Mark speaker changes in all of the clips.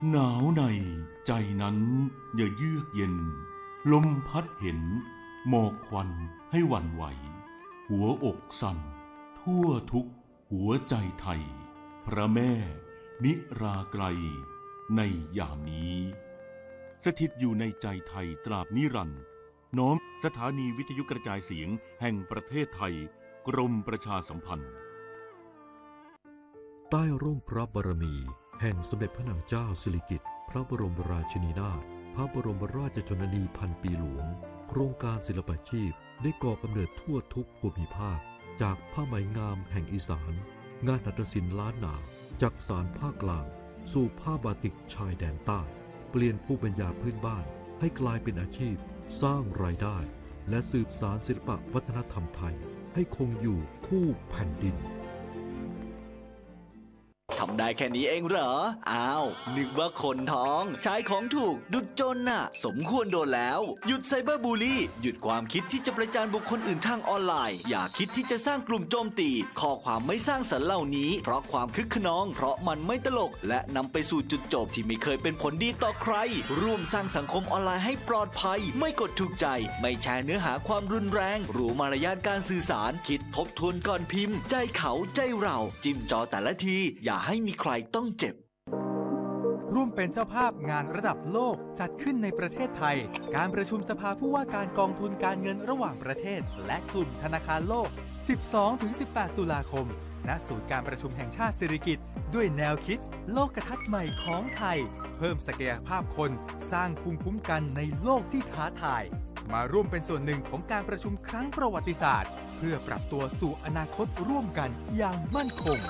Speaker 1: หนาวในใจนั้นอย่าเยือกเย็นลมพัดเห็นหมอกควันให้หวั่นไหวหัวอกสั่นทั่วทุกหัวใจไทยพระแม่นิราไกลในยามนี้สถิตอยู่ในใจไทยตราบนิรันดร์น้อมสถานีวิทยุกระจายเสียงแห่งประเทศไทยกรมประชาสัมพันธ์
Speaker 2: ใต้ร่มพระบารมีแห่งสมเด็จพระนางเจ้าสิริกิติ์พระบรมราชินีนาถพระบรมราชชนนีพันปีหลวงโครงการศิลปาชีพได้ก่อกำเนิดทั่วทุกภูมิภาคจากผ้าไหมงามแห่งอีสานงานหัตถศิลป์ล้านนาจากสารภาคกลางสู่ผ้าบาติกชายแดนใต้เปลี่ยนภูมิปัญญาพื้นบ้านให้กลายเป็นอาชีพสร้างรายได้และสืบสานศิลปวัฒนธรรมไทยให้คงอยู่คู่แผ่นดิน
Speaker 3: ทำได้แค่นี้เองเหรออ้าวนึกว่าคนท้องใช้ของถูกดุจจนน่ะสมควรโดนแล้วหยุดไซเบอร์บูลลี่หยุดความคิดที่จะประจานบุคคลอื่นทางออนไลน์อย่าคิดที่จะสร้างกลุ่มโจมตีข้อความไม่สร้างสรรค์เหล่านี้เพราะความคึกขนองเพราะมันไม่ตลกและนำไปสู่จุดจบที่ไม่เคยเป็นผลดีต่อใครร่วมสร้างสังคมออนไลน์ให้ปลอดภัยไม่กดถูกใจไม่แชร์เนื้อหาความรุนแรงรู้มารยาทการสื่อสารคิดทบทวนก่อนพิมพ์ใจเขาใจเราจิ้มจอแต่ละทีอย่าให้มีใครต้องเจ็บ
Speaker 4: ร่วมเป็นเจ้าภาพงานระดับโลกจัดขึ้นในประเทศไทยการประชุมสภาผู้ว่าการกองทุนการเงินระหว่างประเทศและกลุ่มธนาคารโลก 12-18 ตุลาคมณศูนย์การประชุมแห่งชาติสิริกิติ์ด้วยแนวคิดโลกทัศน์ใหม่ของไทยเพิ่มศักยภาพคนสร้างภูมิคุ้มกันในโลกที่ท้าทายมาร่วมเป็นส่วนหนึ่งของการประชุมครั้งประวัติศาสตร์เพื่อปรับตัวสู่อนาคตร่วมกันอย่างมั่นคง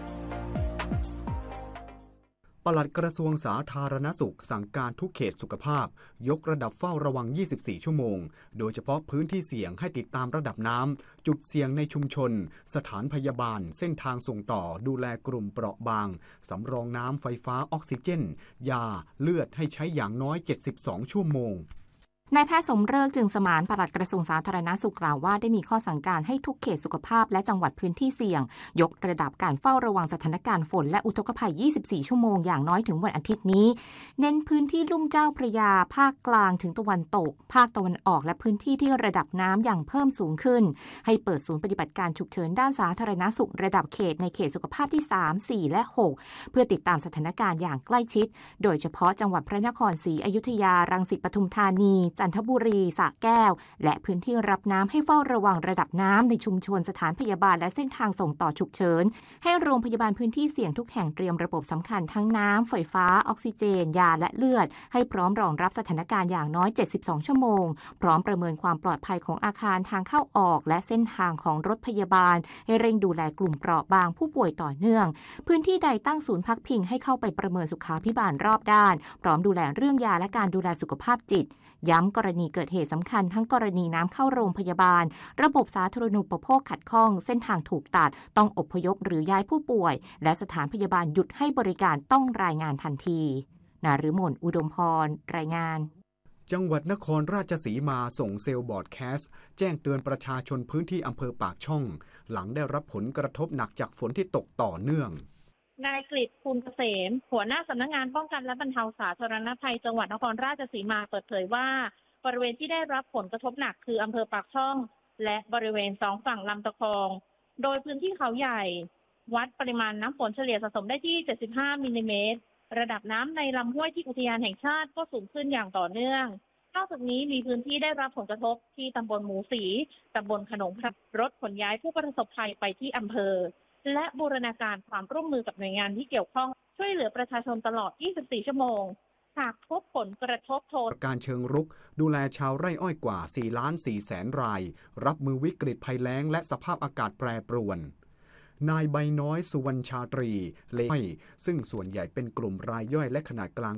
Speaker 5: ปลัดกระทรวงสาธารณสุขสั่งการทุกเขตสุขภาพยกระดับเฝ้าระวัง 24 ชั่วโมงโดยเฉพาะพื้นที่เสี่ยงให้ติดตามระดับน้ำจุดเสี่ยงในชุมชนสถานพยาบาลเส้นทางส่งต่อดูแลกลุ่มเปราะบางสำรองน้ำไฟฟ้าออกซิเจนยาเลือดให้ใช้อย่างน้อย 72 ชั่วโมง
Speaker 6: นายแพทย์สมฤกษ์จึงสมานปลัดกระทรวงสาธารณสุขกล่าวว่าได้มีข้อสั่งการให้ทุกเขตสุขภาพและจังหวัดพื้นที่เสี่ยงยกระดับการเฝ้าระวังสถานการณ์ฝนและอุทกภัย 24 ชั่วโมงอย่างน้อยถึงวันอาทิตย์นี้เน้นพื้นที่ลุ่มเจ้าพระยาภาคกลางถึงตะวันตกภาคตะวันออกและพื้นที่ที่ระดับน้ำอย่างเพิ่มสูงขึ้นให้เปิดศูนย์ปฏิบัติการฉุกเฉินด้านสาธารณสุขระดับเขตในเขตสุขภาพที่ 3, 4 และ 6 เพื่อติดตามสถานการณ์อย่างใกล้ชิดโดยเฉพาะจังหวัดพระนครศรีอยุธยารังสิตปทุมธานีจันทบุรีสระแก้วและพื้นที่รับน้ำให้เฝ้าระวังระดับน้ำในชุมชนสถานพยาบาลและเส้นทางส่งต่อฉุกเฉินให้โรงพยาบาลพื้นที่เสี่ยงทุกแห่งเตรียมระบบสำคัญทั้งน้ำไฟฟ้าออกซิเจนยาและเลือดให้พร้อมรองรับสถานการณ์อย่างน้อย72ชั่วโมงพร้อมประเมินความปลอดภัยของอาคารทางเข้าออกและเส้นทางของรถพยาบาลให้เร่งดูแลกลุ่มเปราะบางผู้ป่วยต่อเนื่องพื้นที่ใดตั้งศูนย์พักพิงให้เข้าไปประเมินสุขาภิบาลรอบด้านพร้อมดูแลเรื่องยาและการดูแลสุขภาพจิตย้ำกรณีเกิดเหตุสำคัญทั้งกรณีน้ำเข้าโรงพยาบาลระบบสาธารณูปโภคขัดข้องเส้นทางถูกตัดต้องอพยพหรือย้ายผู้ป่วยและสถานพยาบาลหยุดให้บริการต้องรายงานทันทีนฤมลอุดมพรรายงาน
Speaker 5: จังหวัดนครราชสีมาส่งเซลล์บอร์ดแคสต์แจ้งเตือนประชาชนพื้นที่อำเภอปากช่องหลังได้รับผลกระทบหนักจากฝนที่ตกต่อเนื่อง
Speaker 7: นายกฤษภูลเกษมหัวหน้าสำนักงานป้องกันและบรรเทาสาธารณภัยจังหวัดนครราชสีมาเปิดเผยว่าบริเวณที่ได้รับผลกระทบหนักคืออำเภอปากช่องและบริเวณ2ฝั่งลำตะคองโดยพื้นที่เขาใหญ่วัดปริมาณน้ำฝนเฉลี่ยสะสมได้ที่75มิลลิเมตรระดับน้ำในลำห้วยที่อุทยานแห่งชาติก็สูงขึ้นอย่างต่อเนื่องนอกจากนี้มีพื้นที่ได้รับผลกระทบที่ตำบลหมูสีตำบลขนมพระรถขนย้ายผู้ประสบภัยไปที่อำเภอและบูรณาการความร่วมมือกับหน่วยงานที่เกี่ยวข้องช่วยเหลือประชาชนตลอด24ชั่วโมงหากพบผลกระทบโทษ
Speaker 5: การเชิงรุกดูแลชาวไร่อ้อยกว่า 4.4 แสนรายรับมือวิกฤตภัยแล้งและสภาพอากาศแปรปรวนนายใบน้อยสุวรรณชาตรีเลซึ่งส่วนใหญ่เป็นกลุ่มรายย่อยและขนาดกลาง